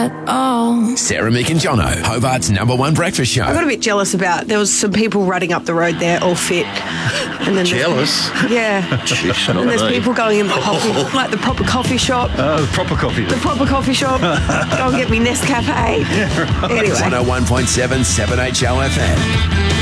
at all. Sarah, Mick and Jono, Hobart's #1 breakfast show. I got a bit jealous about, there was some people running up the road there, all fit. And then Jealous? Yeah. Jeez, And there's people going in the coffee, like the proper coffee shop. Proper coffee. The proper coffee shop. Go and get me Nescafe. Anyway. 101.7 7HL FM.